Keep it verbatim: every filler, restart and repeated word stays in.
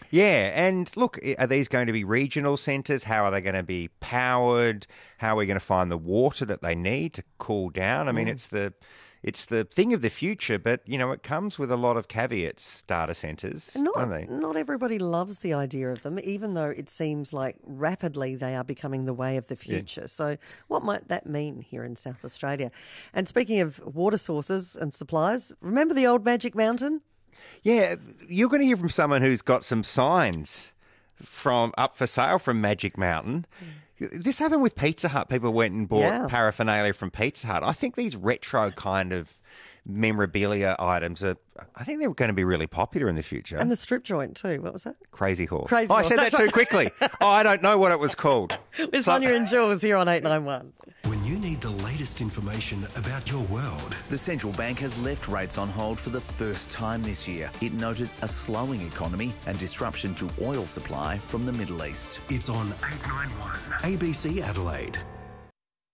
Yeah, and look, are these going to be regional centres? How are they going to be powered? How are we going to find the water that they need to cool down? I mean, Mm. it's the it's the thing of the future, but, you know, it comes with a lot of caveats, data centres, And don't Not, they? not everybody loves the idea of them, even though it seems like rapidly they are becoming the way of the future. So what might that mean here in South Australia? And speaking of water sources and supplies, remember the old Magic Mountain? Yeah, you're going to hear from someone who's got some signs from up for sale from Magic Mountain. This happened with Pizza Hut. People went and bought Yeah. paraphernalia from Pizza Hut. I think these retro kind of memorabilia items are, I think they're going to be really popular in the future. And the strip joint too. What was that? Crazy Horse. Crazy oh, I Horse, said that that's too right. quickly. Oh, I don't know what it was called. With Sonia and Jules here on eight nine one. When you need the latest information about your world, The central bank has left rates on hold for the first time this year. It noted a slowing economy and disruption to oil supply from the Middle East. it's on eight nine one A B C Adelaide.